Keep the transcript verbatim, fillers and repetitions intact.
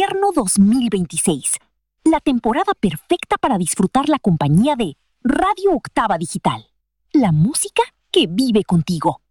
Invierno dos mil veintiséis. La temporada perfecta para disfrutar la compañía de Radio Octava Digital. La música que vive contigo.